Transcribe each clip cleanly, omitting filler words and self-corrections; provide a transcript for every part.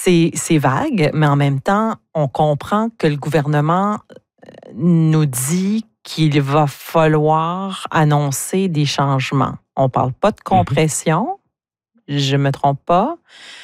c'est vague, mais en même temps, on comprend que le gouvernement nous dit qu'il va falloir annoncer des changements. On ne parle pas de compression, je ne me trompe pas.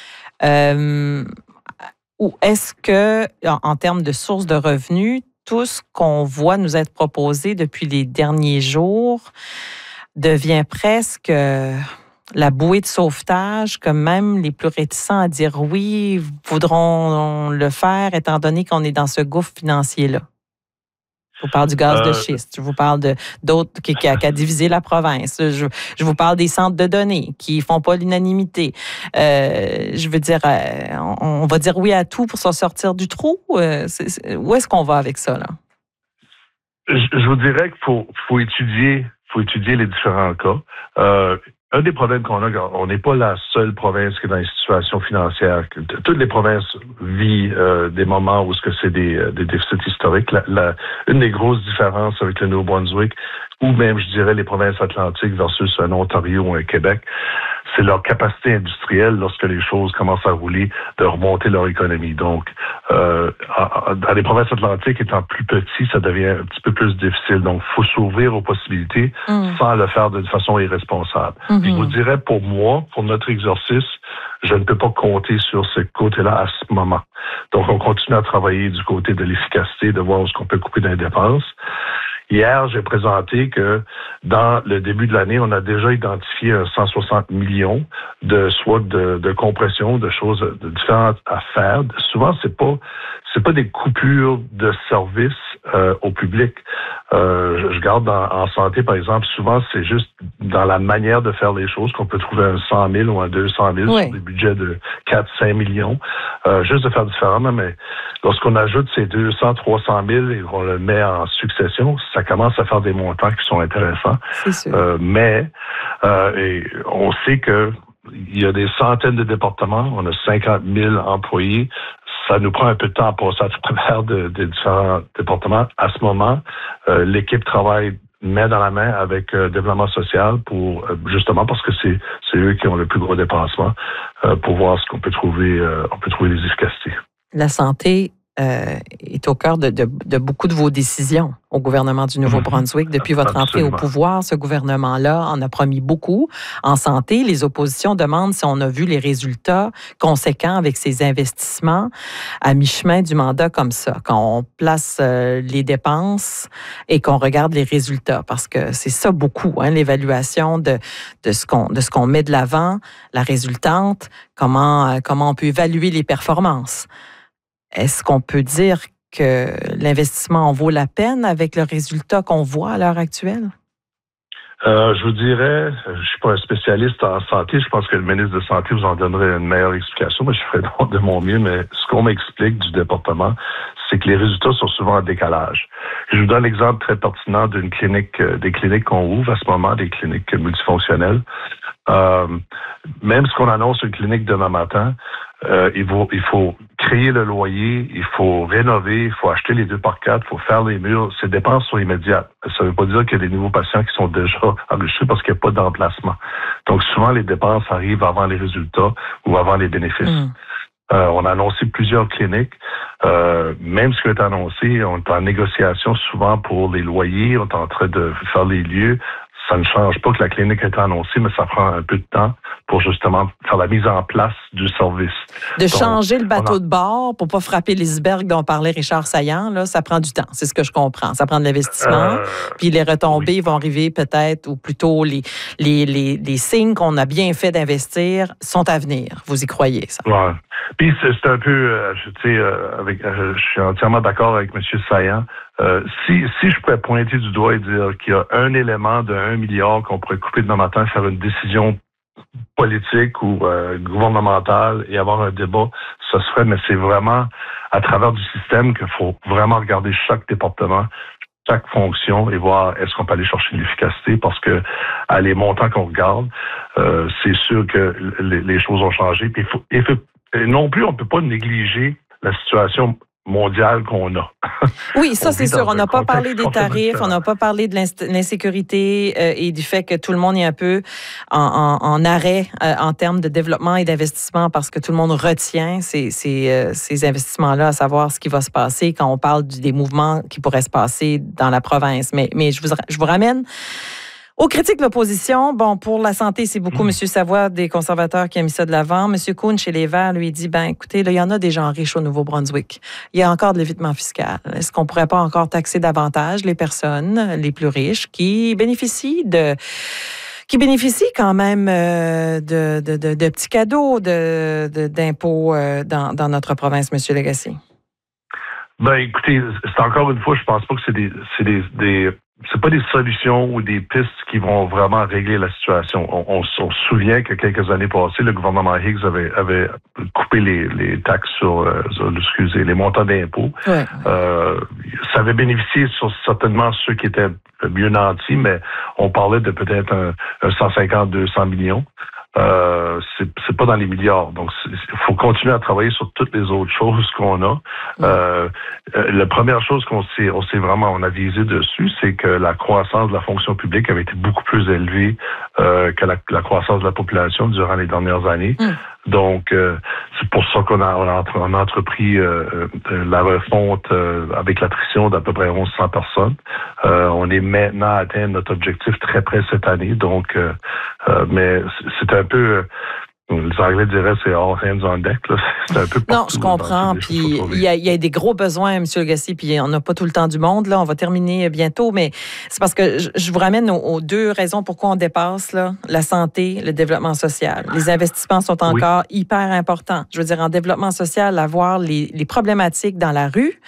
Ou est-ce que, en termes de sources de revenus, tout ce qu'on voit nous être proposé depuis les derniers jours devient presque la bouée de sauvetage, que même les plus réticents à dire oui voudront le faire, étant donné qu'on est dans ce gouffre financier-là? Je vous parle du gaz de schiste, je vous parle d'autres qui a divisé la province, je vous parle des centres de données qui ne font pas l'unanimité. Je veux dire, on va dire oui à tout pour s'en sortir du trou. Où est-ce qu'on va avec ça, là? Je vous dirais qu'il faut étudier les différents cas. Un des problèmes qu'on a, on n'est pas la seule province qui est dans une situation financière. Toutes les provinces vivent des moments où c'est des déficits historiques. Une des grosses différences avec le Nouveau-Brunswick, ou même, je dirais, les provinces atlantiques versus un Ontario ou un Québec, c'est leur capacité industrielle, lorsque les choses commencent à rouler, de remonter leur économie. Donc, dans les provinces atlantiques, étant plus petits, ça devient un petit peu plus difficile. Donc, il faut s'ouvrir aux possibilités sans le faire d'une façon irresponsable. Je vous dirais, pour moi, pour notre exercice, je ne peux pas compter sur ce côté-là à ce moment. Donc, on continue à travailler du côté de l'efficacité, de voir où est-ce qu'on peut couper dans les dépenses. Hier, j'ai présenté que dans le début de l'année, on a déjà identifié 160 millions de compression, de choses différentes à faire. Souvent, c'est pas des coupures de services au public. Je garde en santé, par exemple, souvent, c'est juste dans la manière de faire les choses qu'on peut trouver un 100 000 ou un 200 000 sur des budgets de 4-5 millions. Juste de faire différemment, mais lorsqu'on ajoute ces 200, 300 000 et qu'on le met en succession, ça commence à faire des montants qui sont intéressants. C'est sûr. Et on sait que il y a des centaines de départements, on a 50 000 employés. Ça nous prend un peu de temps à passer à travers des différents départements. À ce moment, l'équipe travaille main dans la main avec développement social pour justement parce que c'est eux qui ont le plus gros dépassement pour voir ce qu'on peut trouver. On peut trouver des efficacités. La santé est au cœur de beaucoup de vos décisions au gouvernement du Nouveau-Brunswick. Depuis votre entrée au pouvoir, ce gouvernement-là en a promis beaucoup. En santé, les oppositions demandent si on a vu les résultats conséquents avec ces investissements à mi-chemin du mandat comme ça, quand on place les dépenses et qu'on regarde les résultats, parce que c'est ça beaucoup, l'évaluation de ce qu'on met de l'avant, la résultante, comment on peut évaluer les performances. Est-ce qu'on peut dire que l'investissement en vaut la peine avec le résultat qu'on voit à l'heure actuelle? Je vous dirais, je suis pas un spécialiste en santé. Je pense que le ministre de la Santé vous en donnerait une meilleure explication. Moi, je ferai de mon mieux, mais ce qu'on m'explique du département, c'est que les résultats sont souvent en décalage. Je vous donne l'exemple très pertinent des cliniques qu'on ouvre à ce moment, des cliniques multifonctionnelles. Même ce qu'on annonce une clinique demain matin, il faut créer le loyer, il faut rénover, il faut acheter les 2x4, il faut faire les murs. Ces dépenses sont immédiates. Ça ne veut pas dire qu'il y a des nouveaux patients qui sont déjà enregistrés parce qu'il n'y a pas d'emplacement. Donc, souvent, les dépenses arrivent avant les résultats ou avant les bénéfices. On a annoncé plusieurs cliniques. Même ce qui est annoncé, on est en négociation souvent pour les loyers, on est en train de faire les lieux. Ça ne change pas que la clinique est annoncée, mais ça prend un peu de temps pour justement faire la mise en place du service. Donc, changer le bateau de bord pour pas frapper les icebergs dont parlait Richard Saillant, là, ça prend du temps. C'est ce que je comprends. Ça prend de l'investissement. Puis les retombées vont arriver peut-être, ou plutôt les signes qu'on a bien fait d'investir sont à venir. Vous y croyez, ça? Ouais. Puis c'est un peu, je suis entièrement d'accord avec M. Saillant. Si je pourrais pointer du doigt et dire qu'il y a un élément de 1 milliard qu'on pourrait couper demain matin, faire une décision politique ou gouvernementale et avoir un débat, ça se ferait, mais c'est vraiment à travers du système qu'il faut vraiment regarder chaque département, chaque fonction et voir est-ce qu'on peut aller chercher de l'efficacité parce que à les montants qu'on regarde, c'est sûr que les choses ont changé. Puis et non plus, on ne peut pas négliger la situation mondiale qu'on a. Oui, ça, c'est sûr. On n'a pas parlé des tarifs, on n'a pas parlé de l'insécurité et du fait que tout le monde est un peu en arrêt en termes de développement et d'investissement parce que tout le monde retient ces investissements-là, à savoir ce qui va se passer quand on parle des mouvements qui pourraient se passer dans la province. Mais je vous ramène aux critiques de l'opposition. Bon, pour la santé, c'est beaucoup M. Savoie des conservateurs qui a mis ça de l'avant. M. Kuhn, chez les Verts, lui dit, écoutez, là, il y en a des gens riches au Nouveau-Brunswick. Il y a encore de l'évitement fiscal. Est-ce qu'on pourrait pas encore taxer davantage les personnes les plus riches qui bénéficient quand même de petits cadeaux d'impôts dans notre province, M. Legacy? Écoutez, c'est encore une fois, je pense pas que c'est pas des solutions ou des pistes qui vont vraiment régler la situation. On se souvient que quelques années passées, le gouvernement Higgs avait coupé les taxes sur les montants d'impôts. Ouais. Ça avait bénéficié sur certainement ceux qui étaient mieux nantis, mais on parlait de peut-être un 150-200 millions. C'est pas dans les milliards. Donc, il faut continuer à travailler sur toutes les autres choses qu'on a. La première chose on a visé dessus, c'est que la croissance de la fonction publique avait été beaucoup plus élevée que la croissance de la population durant les dernières années. Donc, c'est pour ça qu'on a entrepris la refonte avec l'attrition d'à peu près 1100 personnes. On est maintenant à atteindre notre objectif très près cette année. Donc, mais c'est un peu... Les Anglais diraient c'est all hands on deck. Là. C'est un peu non, je comprends. Puis il y a des gros besoins, M. Legacy, puis on n'a pas tout le temps du monde. Là, on va terminer bientôt, mais c'est parce que je vous ramène aux deux raisons pourquoi on dépasse là, la santé, le développement social. Les investissements sont encore hyper importants. Je veux dire, en développement social, avoir les problématiques dans la rue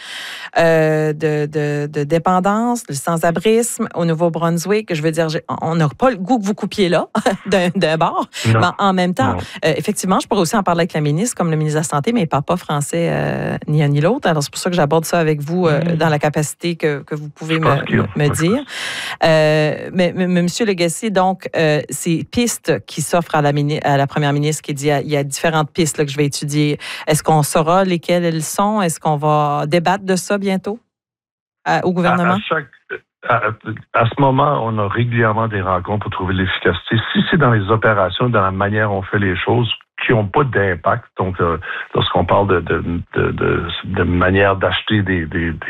de dépendance, le sans-abrisme au Nouveau-Brunswick. Je veux dire, on n'a pas le goût que vous coupiez là d'un bord, mais en même temps. Effectivement, je pourrais aussi en parler avec la ministre, comme le ministre de la Santé, mais il ne parle pas français ni un ni l'autre. Alors, c'est pour ça que j'aborde ça avec vous dans la capacité que vous pouvez me dire. Mais M. Legacy, donc, ces pistes qui s'offrent à la première ministre qui dit il y a différentes pistes là, que je vais étudier. Est-ce qu'on saura lesquelles elles sont? Est-ce qu'on va débattre de ça bientôt au gouvernement? À ce moment, on a régulièrement des rencontres pour trouver l'efficacité. Si c'est dans les opérations, dans la manière dont on fait les choses, qui n'ont pas d'impact, donc lorsqu'on parle de manière d'acheter des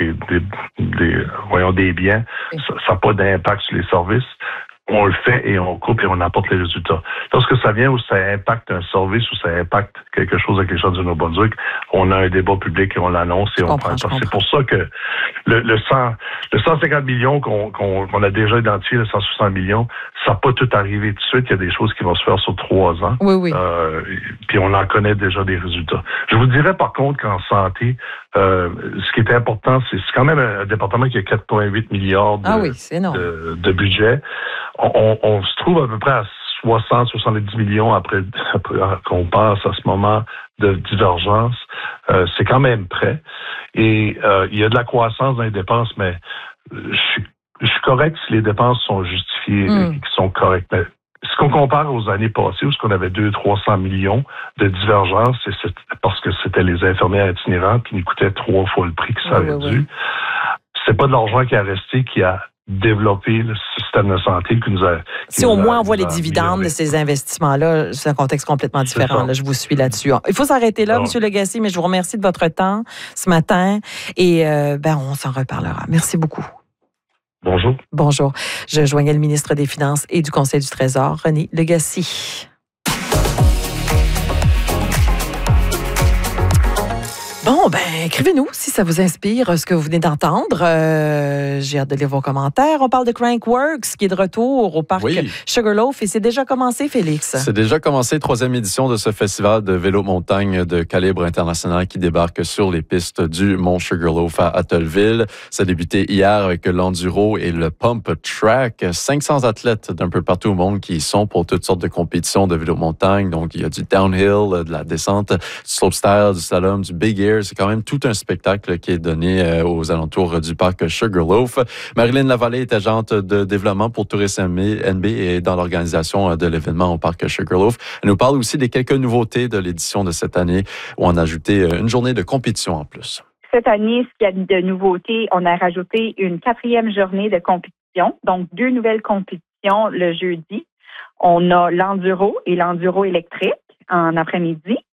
biens, ça n'a pas d'impact sur les services. On le fait et on coupe et on apporte les résultats. Lorsque ça vient où ça impacte un service ou ça impacte quelque chose avec les gens du Nouveau-Brunswick, on a un débat public et on l'annonce et on prend. C'est pour ça que le 150 millions qu'on a déjà identifié, le 160 millions, ça n'a pas tout arrivé tout de suite. Il y a des choses qui vont se faire sur 3 ans. Oui. Puis on en connaît déjà des résultats. Je vous dirais par contre qu'en santé, ce qui est important, c'est quand même un département qui a 4,8 milliards de budget. On se trouve à peu près à 60-70 millions après qu'on passe à ce moment de divergence. C'est quand même prêt. Et il y a de la croissance dans les dépenses, mais je suis correct si les dépenses sont justifiées et qui sont correctes. Mais ce qu'on compare aux années passées, où on avait 200-300 millions de divergence, c'est parce que c'était les infirmières itinérantes qui nous coûtaient 3 fois le prix que ça avait dû. C'est pas de l'argent qui a resté, qui a développer le système de santé qui nous a... Si au moins on voit les dividendes de ces investissements-là, c'est un contexte complètement différent. Là, je vous suis là-dessus. Il faut s'arrêter là, M. Legacy, mais je vous remercie de votre temps ce matin et on s'en reparlera. Merci beaucoup. Bonjour. Bonjour. Je joignais le ministre des Finances et du Conseil du Trésor, René Legacy. Bon, écrivez-nous si ça vous inspire ce que vous venez d'entendre. J'ai hâte de lire vos commentaires. On parle de Crankworx qui est de retour au parc Sugarloaf et c'est déjà commencé, Félix. C'est déjà commencé, 3e édition de ce festival de vélo-montagne de calibre international qui débarque sur les pistes du Mont Sugarloaf à Atholville. Ça a débuté hier avec l'enduro et le pump track. 500 athlètes d'un peu partout au monde qui y sont pour toutes sortes de compétitions de vélo-montagne. Donc, il y a du downhill, de la descente, du slopestyle, du slalom, du big air. C'est quand même tout un spectacle qui est donné aux alentours du parc Sugarloaf. Marilyn Lavallée est agente de développement pour Tourisme NB et dans l'organisation de l'événement au parc Sugarloaf. Elle nous parle aussi des quelques nouveautés de l'édition de cette année où on a ajouté une journée de compétition en plus. cette année, ce qu'il y a de nouveauté, on a rajouté une 4e journée de compétition, donc 2 nouvelles compétitions le jeudi. On a l'enduro et l'enduro électrique en après-midi.